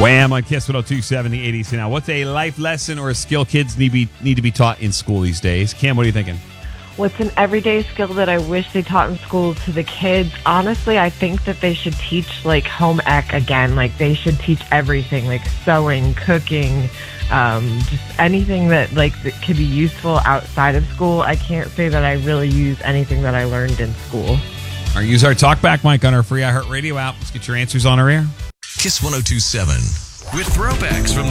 Wham on Kiss 102.7, the 80s. Now, what's a life lesson or a skill kids need to be taught in school these days? Cam, what are you thinking? What's an everyday skill that I wish they taught in school to the kids? Honestly, I think that they should teach, like, home ec again. Like, they should teach everything, like sewing, cooking, just anything that, like, that could be useful outside of school. I can't say that I really use anything that I learned in school. Or use our talkback mic on our free iHeartRadio app. Let's get your answers on our air. Kiss 102.7 with throwbacks from the